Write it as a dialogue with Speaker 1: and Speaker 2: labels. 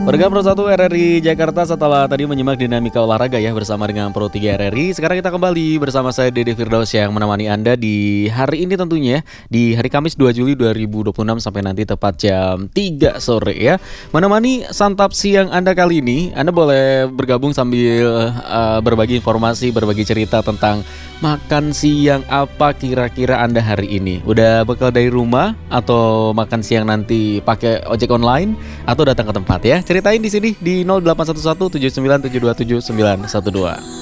Speaker 1: Warga Pro 1 RRI Jakarta, setelah tadi menyimak dinamika olahraga ya bersama dengan Pro 3 RRI, sekarang kita kembali bersama saya Dede Firdaus yang menemani Anda di hari ini tentunya, di hari Kamis 2 Juli 2026 sampai nanti tepat jam 3 sore ya. Menemani santap siang Anda kali ini, Anda boleh bergabung sambil berbagi informasi, berbagi cerita tentang makan siang apa kira-kira Anda hari ini. Udah bekal dari rumah atau makan siang nanti pakai ojek online atau datang ke tempat ya. Ceritain di sini di 0811 79727912.